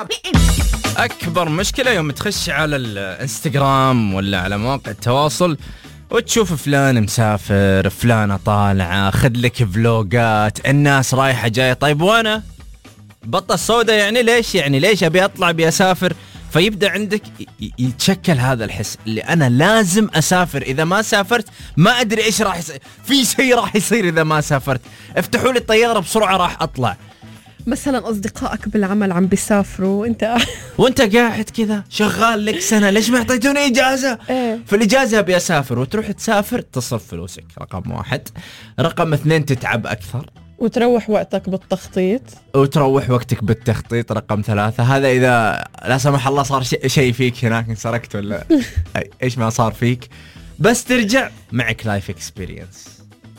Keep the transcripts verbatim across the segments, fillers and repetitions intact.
أكبر مشكلة يوم تخش على الانستغرام ولا على مواقع التواصل وتشوف فلان مسافر، فلانة طالعة، خذ لك فلوجات، الناس رايحة جاية. طيب وانا بطة السوداء يعني ليش يعني ليش أبي أطلع أبي أسافر؟ فيبدأ عندك يتشكل هذا الحس اللي أنا لازم أسافر، إذا ما سافرت ما أدري إيش راح يصير، في شيء راح يصير إذا ما سافرت، افتحوا لي الطيارة بسرعة راح أطلع. مثلا أصدقائك بالعمل عم بيسافروا وانت وانت قاعد كذا شغال لك سنة، ليش ما اعطيتوني إجازة؟ إيه؟ في الإجازة أبي أسافر، وتروح تسافر تصرف فلوسك، رقم واحد. رقم اثنين تتعب أكثر وتروح وقتك بالتخطيط وتروح وقتك بالتخطيط. رقم ثلاثة هذا إذا لا سمح الله صار شيء فيك هناك، انسرقت ولا إيش ما صار فيك، بس ترجع معك لايف اكسبيرينس.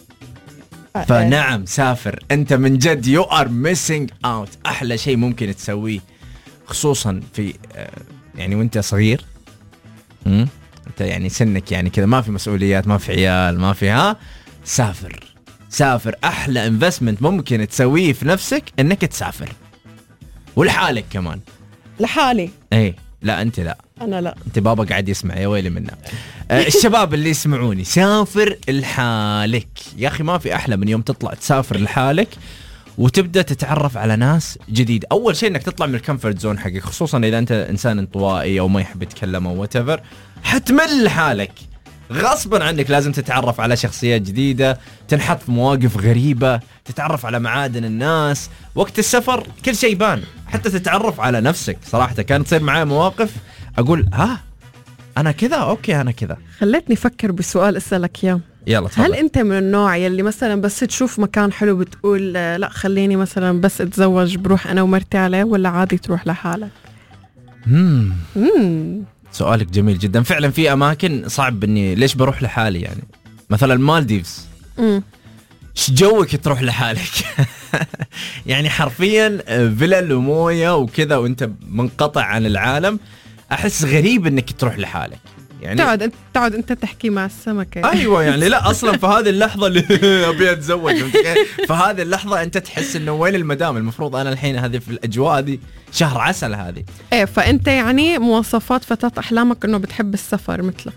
فنعم سافر، أنت من جد you are missing out. أحلى شيء ممكن تسويه خصوصا في يعني وانت صغير، هم؟ انت يعني سنك يعني كذا ما في مسؤوليات، ما في عيال، ما في ها، سافر سافر. أحلى انفستمنت ممكن تسويه في نفسك إنك تسافر، ولحالك كمان. لحالي؟ ايه لا أنت لا، أنا لا، أنت بابا قاعد يسمع، يا ويلي منا. آه الشباب اللي يسمعوني، سافر لحالك يا أخي، ما في أحلى من يوم تطلع تسافر لحالك وتبدأ تتعرف على ناس جديد. أول شيء إنك تطلع من الكمفورت زون حقك، خصوصا إذا أنت إنسان انطوائي أو ما يحب يتكلم أو whatever، حتمل لحالك غصبا عنك، لازم تتعرف على شخصيات جديدة، تنحط في مواقف غريبة، تتعرف على معادن الناس. وقت السفر كل شيء يبان، حتى تتعرف على نفسك. صراحة كانت تصير معي مواقف أقول ها أنا كذا، أوكي أنا كذا. خلتني أفكر بسؤال أسألك إياه. يلا تفضل. هل أنت من النوع يلي مثلا بس تشوف مكان حلو بتقول لا خليني مثلا بس أتزوج بروح أنا ومرتي عليه، ولا عادي تروح لحالك؟ مم. مم. سؤالك جميل جدا. فعلا في أماكن صعب إني ليش بروح لحالي، يعني مثلا المالديفز، ايش جوك تروح لحالك؟ يعني حرفيا فيلل ومويه وكذا وانت منقطع عن العالم. احس غريب انك تروح لحالك، يعني تقعد انت تقعد انت تحكي مع السمكه. ايوه يعني لا اصلا في هذه اللحظه اللي ابي اتزوج، في هذه اللحظه انت تحس انه وين المدام، المفروض انا الحين هذه في الاجواء دي شهر عسل هذه. ايه فانت يعني مواصفات فتاة احلامك انه بتحب السفر مثلك.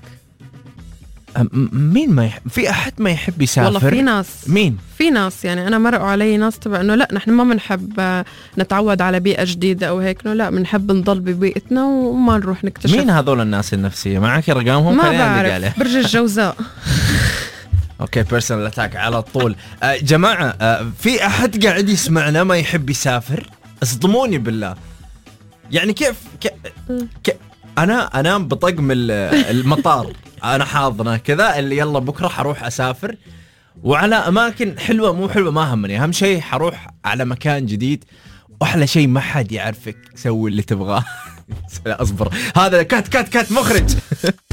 مين ما يحب؟ في أحد ما يحب يسافر؟ والله في ناس. مين؟ في ناس يعني أنا مرقوا علي ناس تبع إنه لا نحن ما بنحب نتعود على بيئة جديدة أو هيك، إنه لا بنحب نضل ببيئتنا وما نروح نكتشف. مين هذول الناس النفسية؟ معك رقمهم؟ ما بعرف. برج الجوزاء. أوكي بيرسونال أتاك على طول. آه جماعة آه في أحد قاعد يسمعنا ما يحب يسافر؟ اصدموني بالله. يعني كيف ك... ك... أنا أنام بطقم المطار أنا حاضنة كذا اللي يلا بكرة حروح أسافر، وعلى أماكن حلوة مو حلوة ما همني، أهم شيء حروح على مكان جديد، وأحلى شيء ما حد يعرفك، سوي اللي تبغاه. لا أصبر، هذا كات كات كات مخرج.